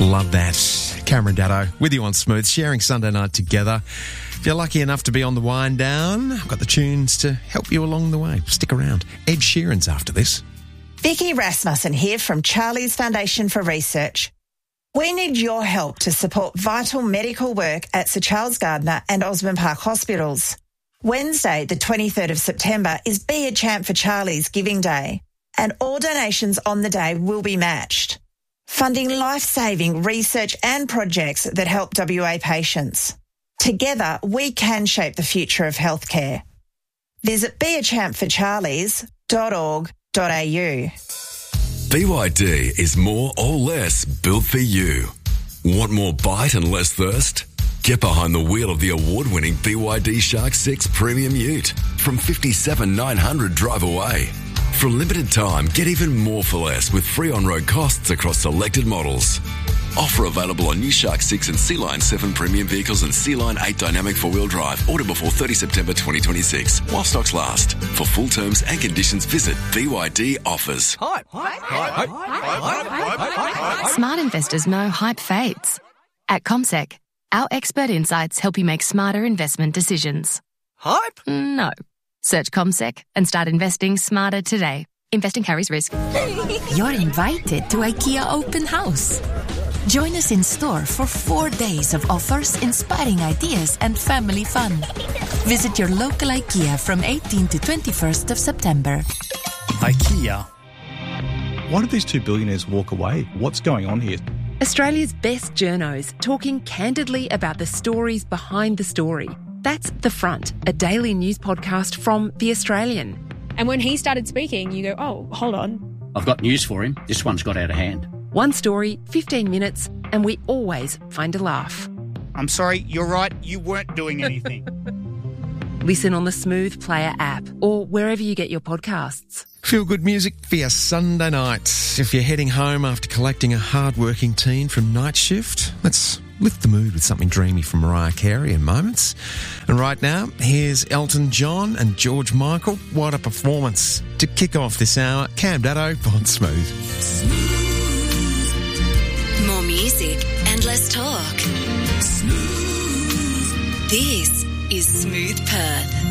Love that. Cameron Daddo with you on Smooth, sharing Sunday night together. If you're lucky enough to be on the wind down, I've got the tunes to help you along the way. Stick around. Ed Sheeran's after this. Vicky Rasmussen here from Charlie's Foundation for Research. We need your help to support vital medical work at Sir Charles Gardner and Osborne Park Hospitals. Wednesday, the 23rd of September, is Be a Champ for Charlie's Giving Day, and all donations on the day will be matched, funding life-saving research and projects that help WA patients. Together, we can shape the future of healthcare. Visit beachampforcharlies.org.au. BYD is more or less built for you. Want more bite and less thirst? Get behind the wheel of the award-winning BYD Shark 6 Premium Ute from $57,900 drive away. For a limited time, get even more for less with free on-road costs across selected models. Offer available on new Shark 6 and Sea Line 7 premium vehicles and Sea Line 8 dynamic four-wheel drive. Order before 30 September 2026 while stocks last. For full terms and conditions, visit BYD Offers. Hype. Smart investors know hype fades. At CommSec, our expert insights help you make smarter investment decisions. Hype? No. Search CommSec and start investing smarter today. Investing carries risk. You're invited to IKEA Open House. Join us in store for 4 days of offers, inspiring ideas and family fun. Visit your local IKEA from 18 to 21st of September. IKEA. Why did these two billionaires walk away? What's going on here? Australia's best journos talking candidly about the stories behind the story. That's The Front, a daily news podcast from The Australian. And when he started speaking, you go, oh, hold on. I've got news for him. This one's got out of hand. One story, 15 minutes, and we always find a laugh. I'm sorry, you're right, you weren't doing anything. Listen on the Smooth Player app or wherever you get your podcasts. Feel good music for your Sunday nights. If you're heading home after collecting a hard-working teen from night shift, let's lift the mood with something dreamy from Mariah Carey in moments. And right now, here's Elton John and George Michael. What a performance. To kick off this hour, Cam Daddo on Smooth. More music and less talk. Smooth. This is Smooth Perth.